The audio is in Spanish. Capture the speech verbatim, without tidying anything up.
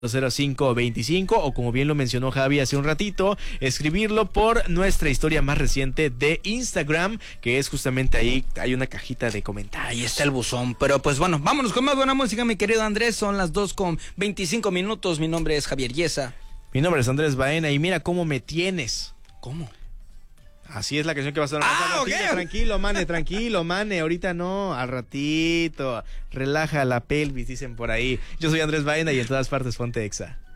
cero cinco veinticinco o como bien lo mencionó Javi hace un ratito, escribirlo por nuestra historia más reciente de Instagram, que es justamente ahí, hay una cajita de comentarios. Ahí está el buzón, pero pues bueno, vámonos con más buena música, mi querido Andrés, son las dos con veinticinco minutos, mi nombre es Javier Yesa. Mi nombre es Andrés Baena y mira cómo me tienes. ¿Cómo? Así es la canción que va a sonar. Ah, ratito, okay. Tranquilo, mane, tranquilo, mane. Ahorita no, al ratito. Relaja la pelvis, dicen por ahí. Yo soy Andrés Baena y en todas partes ponte Exa.